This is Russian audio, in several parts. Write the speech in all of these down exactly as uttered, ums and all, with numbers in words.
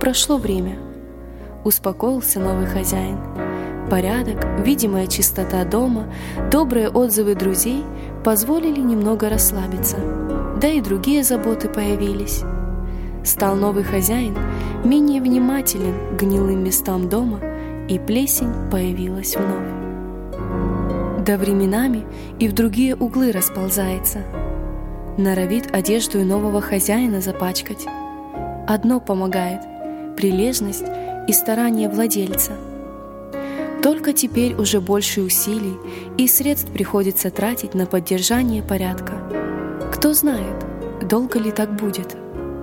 прошло время. Успокоился новый хозяин. Порядок, видимая чистота дома, добрые отзывы друзей позволили немного расслабиться. Да и другие заботы появились. Стал новый хозяин менее внимателен к гнилым местам дома, и плесень появилась вновь. Да временами и в другие углы расползается. Норовит одежду нового хозяина запачкать. Одно помогает — прилежность и старание владельца. Только теперь уже больше усилий и средств приходится тратить на поддержание порядка. Кто знает, долго ли так будет.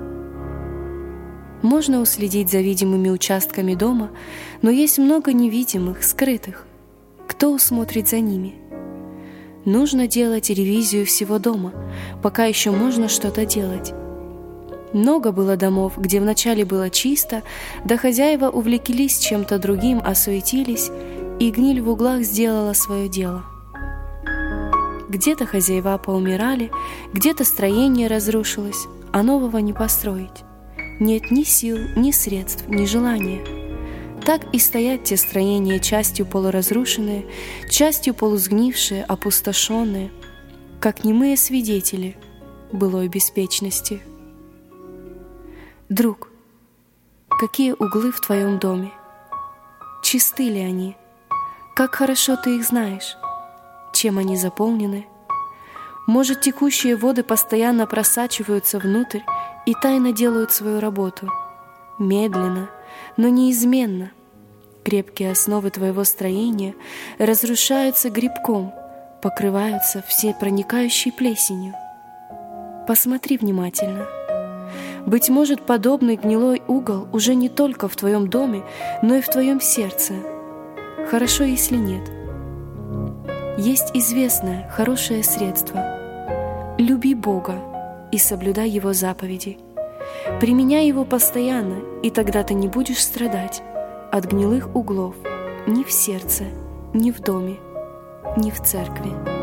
Можно уследить за видимыми участками дома, но есть много невидимых, скрытых. Кто усмотрит за ними? Нужно делать ревизию всего дома, пока еще можно что-то делать. Много было домов, где вначале было чисто, да хозяева увлеклись чем-то другим, осуетились, и гниль в углах сделала свое дело. Где-то хозяева поумирали, где-то строение разрушилось, а нового не построить. Нет ни сил, ни средств, ни желания. Так и стоят те строения, частью полуразрушенные, частью полусгнившие, опустошенные, как немые свидетели былой беспечности. Друг, какие углы в твоем доме? Чисты ли они? Как хорошо ты их знаешь? Чем они заполнены? Может, текущие воды постоянно просачиваются внутрь и тайно делают свою работу? Медленно, но неизменно. Крепкие основы твоего строения разрушаются грибком, покрываются всей проникающей плесенью. Посмотри внимательно. Быть может, подобный гнилой угол уже не только в твоем доме, но и в твоем сердце. Хорошо, если нет. Есть известное, хорошее средство. Люби Бога и соблюдай Его заповеди. Применяй его постоянно, и тогда ты не будешь страдать от гнилых углов ни в сердце, ни в доме, ни в церкви.